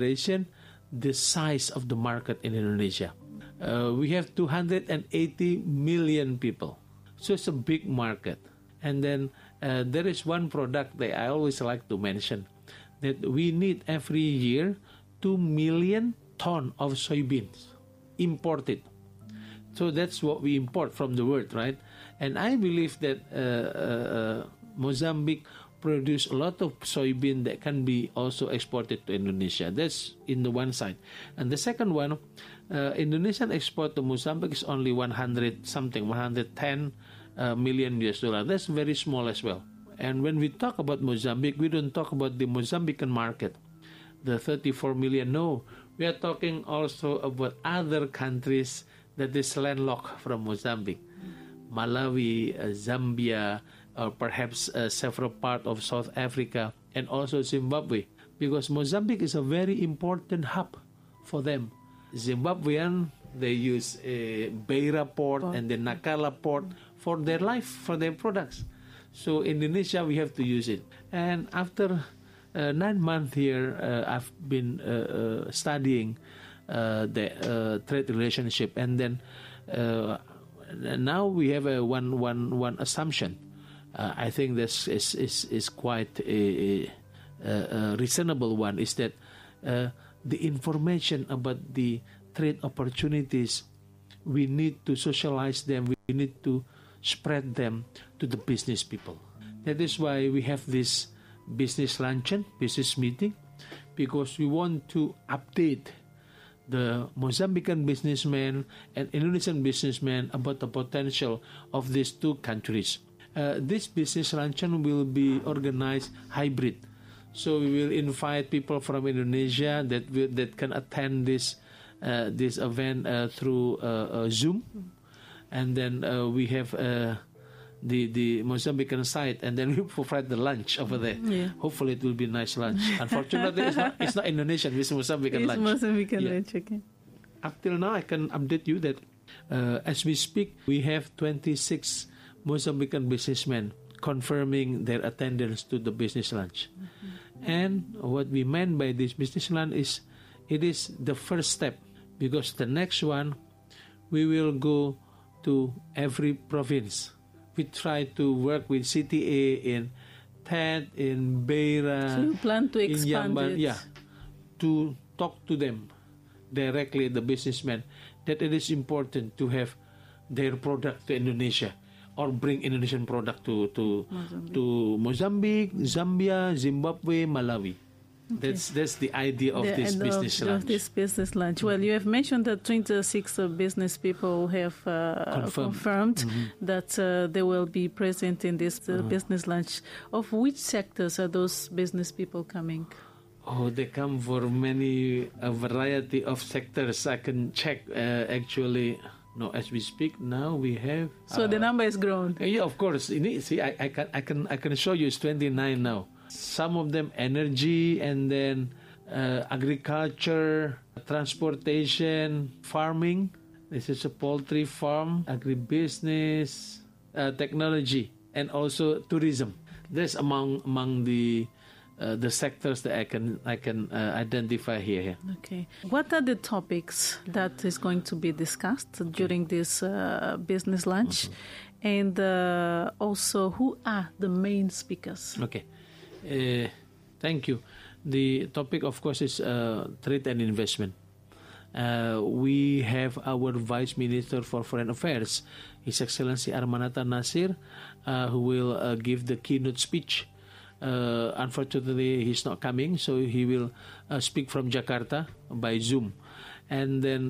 the size of the market in Indonesia. We have 280 million people. So it's a big market. And then there is one product that I always like to mention, that we need every year 2 million tons of soybeans imported. So that's what we import from the world, right? And I believe that Mozambique produce a lot of soybean that can be also exported to Indonesia. That's in the one side. And the second one, Indonesian export to Mozambique is only 110 million US dollar. That's very small as well. And when we talk about Mozambique, we don't talk about the Mozambican market, the 34 million. No, we are talking also about other countries that is landlocked from Mozambique. Malawi, Zambia, or perhaps several parts of South Africa, and also Zimbabwe, because Mozambique is a very important hub for them. Zimbabwean, they use Beira port and the Nacala port for their life, for their products. So Indonesia, we have to use it. And after 9 months here, I've been studying the trade relationship, and then now we have one assumption. I think this is quite a reasonable one, is that the information about the trade opportunities, we need to socialize them, we need to spread them to the business people. That is why we have this business luncheon, business meeting, because we want to update the Mozambican businessmen and Indonesian businessmen about the potential of these two countries. This business luncheon will be organized hybrid. So we will invite people from Indonesia that can attend this event through Zoom, and then we have the Mozambican side, and then we provide the lunch over there. Yeah. Hopefully it will be a nice lunch. Unfortunately, it's not Indonesian, it's Mozambican lunch. It's Mozambican lunch, okay. Up till now, I can update you that as we speak, we have 26 Mozambican businessmen confirming their attendance to the business lunch. Mm-hmm. And what we meant by this business lunch is, it is the first step, because the next one, we will go to every province. We try to work with CTA in Tet, in Beira. So you plan to expand it? Yeah, to talk to them directly, the businessmen, that it is important to have their product to Indonesia, or bring Indonesian product to Mozambique, Zambia, Zimbabwe, Malawi. Okay. That's the idea of this business lunch. Of this business lunch. Well, you have mentioned that 26 business people have confirmed that they will be present in this business lunch. Of which sectors are those business people coming? Oh, they come for a variety of sectors. I can check actually. No, as we speak now, we have. So the number is grown. Yeah, of course. See, I can show you. It's 29 now. Some of them energy, and then agriculture, transportation, farming. This is a poultry farm, agribusiness, technology, and also tourism. That's among the sectors that I can identify here. Okay. What are the topics that is going to be discussed during this business lunch, and also who are the main speakers? Okay. Thank you. The topic, of course, is trade and investment. We have our Vice Minister for Foreign Affairs, His Excellency Armanata Nasir, who will give the keynote speech. Unfortunately, he's not coming, so he will speak from Jakarta by Zoom. And then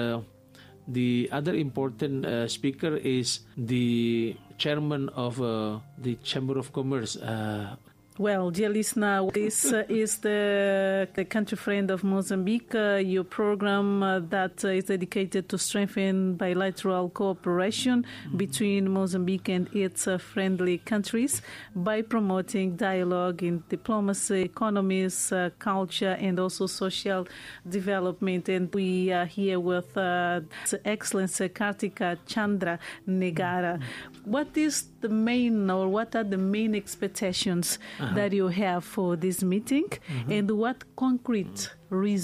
the other important speaker is the chairman of the Chamber of Commerce. Well, dear listener, this is the country friend of Mozambique, your program that is dedicated to strengthen bilateral cooperation between Mozambique and its friendly countries by promoting dialogue in diplomacy, economies, culture, and also social development. And we are here with Excellency Kartika Chandra Negara. What is the main, or what are the main expectations that you have for this meeting, and what concrete results